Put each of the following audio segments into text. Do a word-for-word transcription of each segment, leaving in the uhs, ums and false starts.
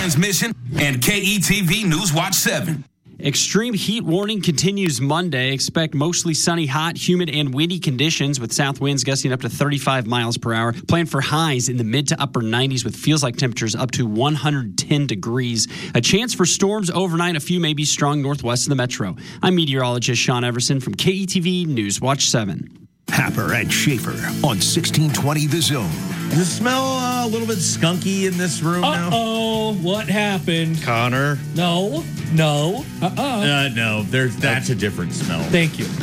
Transmission and K E T V News Watch seven. Extreme heat warning continues Monday. Expect mostly sunny, hot, humid, and windy conditions with south winds gusting up to thirty-five miles per hour. Plan for highs in the mid to upper nineties with feels like temperatures up to one hundred ten degrees. A chance for storms overnight. A few may be strong northwest of the metro. I'm meteorologist Sean Everson from K E T V News Watch seven. Happer and Schaefer on sixteen twenty The Zone. Does it smell uh, a little bit skunky in this room now? Uh-oh, what happened? Connor? No, no, uh-uh. Uh, no, there's, that's a different smell. Thank you.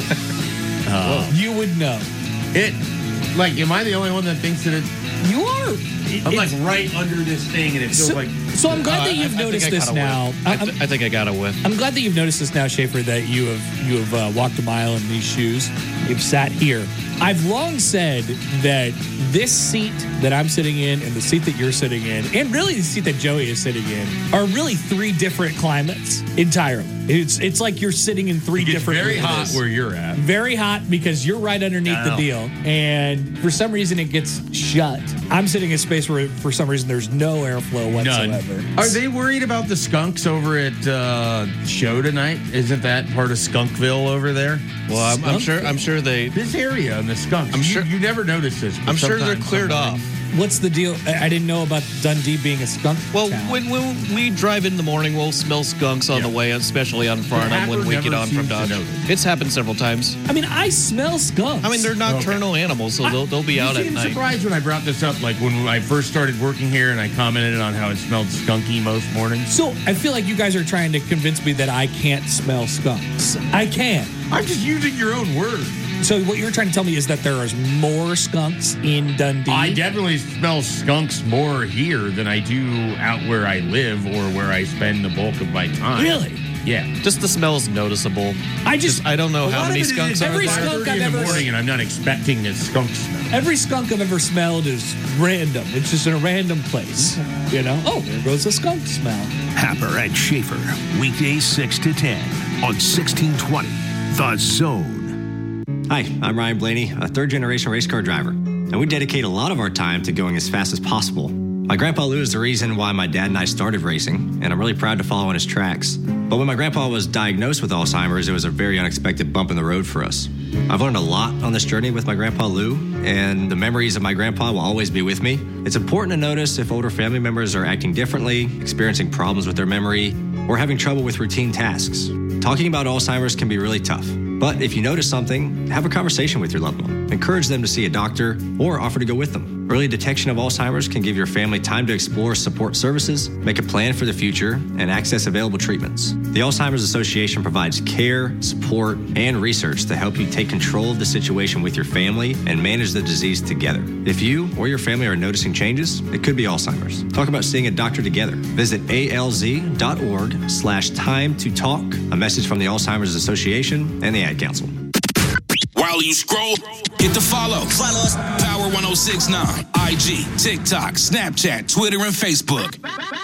Uh, you would know. It, like, am I the only one that thinks that it... You are. I'm like right under this thing, and it feels so, like... So I'm glad uh, that you've I, I noticed this now. I, th- I think I got a whiff. I'm glad that you've noticed this now, Schaefer, that you have you have uh, walked a mile in these shoes. You've sat here. I've long said that this seat that I'm sitting in and the seat that you're sitting in, and really the seat that Joey is sitting in, are really three different climates entirely. It's it's like you're sitting in three it's different very rooms. hot where you're at. Very hot because you're right underneath the deal. And for some reason, it gets shut. I'm sitting in a space where, for some reason, there's no airflow whatsoever. None. Are they worried about the skunks over at uh, show tonight? Isn't that part of Skunkville over there? Well, I'm, I'm sure. I'm sure they. This area and the skunks. I'm you, sure you never notice this. I'm sure they're cleared off. What's the deal? I I didn't know about Dundee being a skunk Well, town. when, when we drive in the morning, we'll smell skunks on Yeah. the way, especially on Farnham Happer when we never get on from seems to Dodge. notice. It's happened several times. I mean, I smell skunks. I mean, they're nocturnal animals, so they'll they'll be You out at seemed night. surprised when I brought this up, like when I first started working here and I commented on how it smelled skunky most mornings. So I feel like you guys are trying to convince me that I can't smell skunks. I can. I'm just using your own word. So what you're trying to tell me is that there is more skunks in Dundee? I definitely smell skunks more here than I do out where I live or where I spend the bulk of my time. Really? Yeah. Just the smell is noticeable. I just, I don't know A how lot many of it is skunks are every there. skunk five thirty I've in the ever morning, seen. and I'm not expecting a skunk smell. every skunk I've ever smelled is random. It's just in a random place. You know? Oh, there goes a skunk smell. Happer and Schaefer, weekdays six to ten on sixteen twenty The Zone. Hi, I'm Ryan Blaney, a third-generation race car driver, and we dedicate a lot of our time to going as fast as possible. My grandpa Lou is the reason why my dad and I started racing, and I'm really proud to follow in his tracks. But when my grandpa was diagnosed with Alzheimer's, it was a very unexpected bump in the road for us. I've learned a lot on this journey with my grandpa Lou, and the memories of my grandpa will always be with me. It's important to notice if older family members are acting differently, experiencing problems with their memory, or having trouble with routine tasks. Talking about Alzheimer's can be really tough. But if you notice something, have a conversation with your loved one. Encourage them to see a doctor or offer to go with them. Early detection of Alzheimer's can give your family time to explore support services, make a plan for the future, and access available treatments. The Alzheimer's Association provides care, support, and research to help you take control of the situation with your family and manage the disease together. If you or your family are noticing changes, it could be Alzheimer's. Talk about seeing a doctor together. Visit alz.org slash time to talk. A message from the Alzheimer's Association and the Ad Council. While you scroll, hit the follow. Follow us. Power one oh six point nine, I G, TikTok, Snapchat, Twitter, and Facebook.